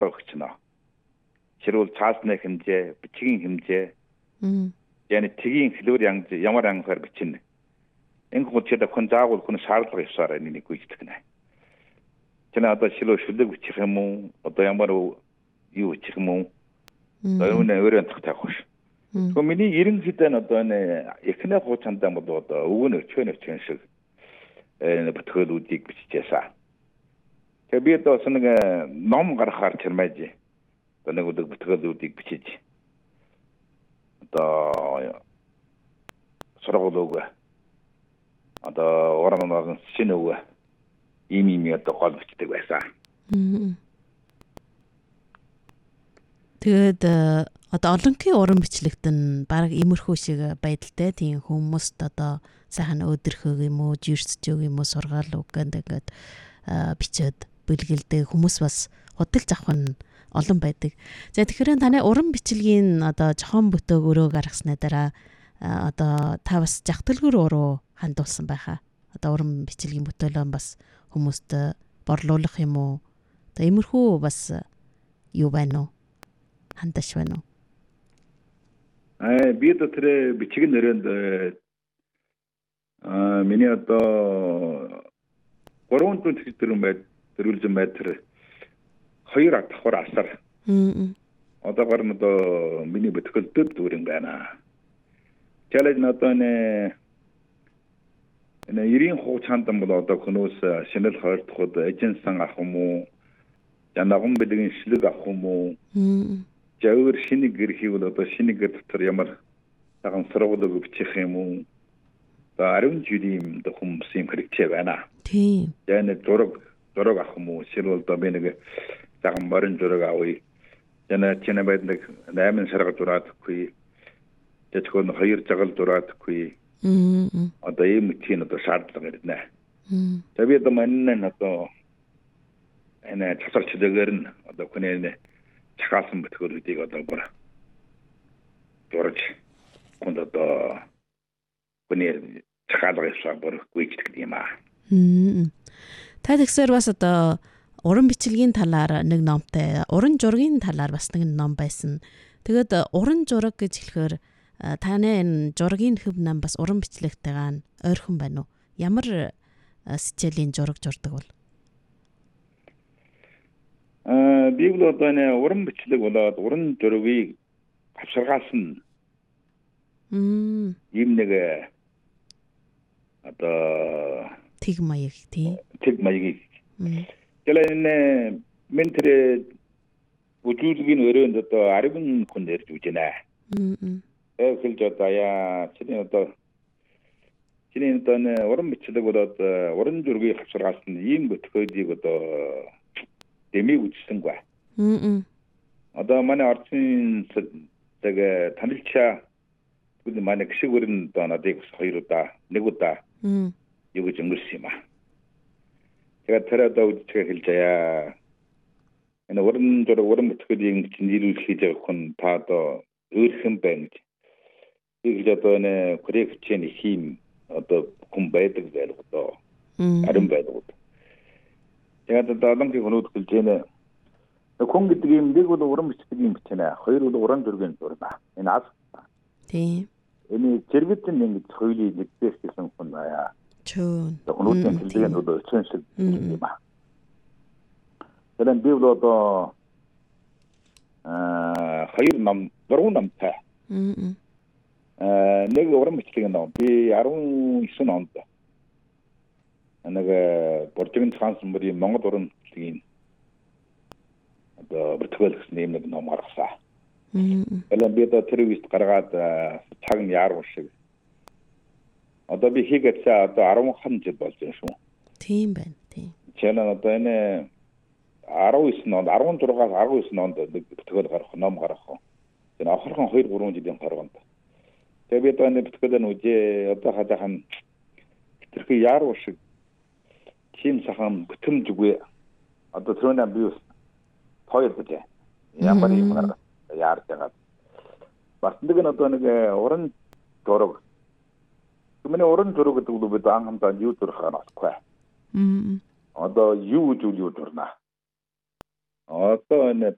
тогтно. Хэрвэл цаасны хэмжээ, бичгийн хэмжээ, yani тгийн хэлээр ямар ангаар бичнэ. Энэ хүчтэй хүн заавал хүн шаардлага ёсоор энийг гүйцэтгэх нэ. Тэна одоо шүлэг бичих юм уу? Одоо ямар юу бичих юм уу? Өөрөөр өөрөөр тавих ш. Тэгвэл миний ерөнхийдөө нь одоо эхнээ хуучандаа бол одоо өвгөн өчгөн шиг бүтгэлүүдийг биччихсэн. Тэгээ би одоо нэг ном гаргахаар чирмэж. Одоо нэг өдөр бүтгэлүүдийг бичиж. Одоо сургуулиуг одоо орон шинэв ийм одоо гол бичдэг байсан. Тэгээд одоо олонхын уран бичлэгт нь баг иймэрхүү шиг байдалтай тийм хүмүүст одоо сайхан өдөрхөг юм уу, жирсчөг юм уу, сургаал үг гэдэг бичээд бэлгэлдэг хүмүүс бас худалж авах нь олон байдаг. За тэгэхээр таны уран бичлэгийн одоо жохон бүтээг өрөө гаргаснаа дараа одоо та бас жагталгүр уруу хандуулсан байхаа. Одоо уран бичлэгийн бүтээлөө бас хүмүүст борлуулах юм уу? Одоо иймэрхүү бас юу байна уу? Хандаж байна уу? Би тэр бичгийн нэрэнд миний одоо 300 төрүүлсэн метр 2 давхар асар. Одоо гарна одоо миний бүтгэлдэд дүүрэн байна. Чалэж надад энэ 90 хугацаанд бол одоо хүмүүс шинэл хойртоход эженсэн авах юм уу? Янаган бэлгийн шлэг авах юм уу? Жавар шинийг гэрхийвэл одоо шинийг дотор ямар цагаан сургуулийг бичих юм уу? Ариун жилийн хүмүүс юм хэрэгцээ байна. Тийм. Yani зураг авах юм уу? Ширүүл одоо би нэг цагаан морин зураг авъя. Yani чиний байд нэг 8 сарга зураадаг. Тэтгэн 2 цагаал зураадаг. Одоо ийм тийм одоо шаардлага ирнэ. За би одоо манайд одоо энэ цацарчлаагаар нь одоо хүний чахаасан бүтгүүлүүдийг одоо бүр дурж хүнд одоо хүний чахаалга явсаар бүр гүйцэтгэх юм аа. Та тэгсээр бас одоо уран бичлэгийн талаар нэг номтой, уран зургийн талаар бас нэг ном байсан. Тэгээд уран зураг гэж хэлэхээр таны энэ зургийн хөв нам бас уран бичлэгтэйгээ ойрхон байна уу? Ямар сэжээлийн зураг зурдаг бол? Би бол одоо уран бичлэг болоод уран зургийг авширгаасан ийм нэг одоо тэг маяг тийм. Тэг маягийг. Тэгэл ментэр бүжүүлгийн өрөөнд одоо 10 хүн ирж үж байна. Эхэлж одоо чиний одоо уран бичлэг болоод уран зургийг авширгаасан ийм бүтгөөдийг одоо дэмий үзсэнгүй. Одоо манай орчин тэгээ танилцаа манай гişиг өрн одоо надыг 2 удаа, 1 удаа юу гэж өнгөрсөн юм аа. Тэгээд тэр одоо үдчгээ хэлж аяа. Энэ уран бүтгөөдийн чинь нийлүүлэх хийж байгаа хүн та одоо өөрхөн байна гэж. Их одоо коррекцийн хийм одоо хүн байдаг байх одоо. Арин байдаг. Тэгээд одоо олонгийн хүмүүс хэлж байна. Хүн гэдэг юм нэг бол уран бичлэгийн бичнэ. 2 бол уран зургийн зурна. Энэ аз. Тийм. Энэ зэрэгт нэг соёлыг нэгдэх гэсэн хүн аа. Чөө. Хүмүүстийн хэллэгийн одоо өчсөн шиг юм аа. Тэгээд би бол одоо 2 ном, 3 номтой. Нэг уран бичлэгийн ном. Би 19 онд нэг Боржигын цаансан бүрийн Монгол уран бичлэгийн одоо бүртгэл гэсэн нэг ном гаргасан. Элэн би одоо тэр үест гаргаад цаг нь яаруу шиг. Одоо би хийгээсээ одоо 10 жил болж байна шүү. Тийм байна. Тийм. Чэнэ одоо энэ 19 онд 16-аас 19 онд нэг бүртгэл гаргах, ном гаргах. Энэ охорхон 2-3 жилийн хоргонд. Тэгээ би одоо энэ бүртгэл нь үжээ одоо хадаахан тэрхий яаруу шиг чим сахан бүтэмжгүй одоо түрүүний би хоёр бижээ. Ямар юм гараад яарч байгаа. Бас нэг нь одоо нэг уран зураг. Миний уран зураг гэдэг нь бид анхандаа юу зурх хаахгүй. Одоо юу зүйл юу зурна. Одоо энэ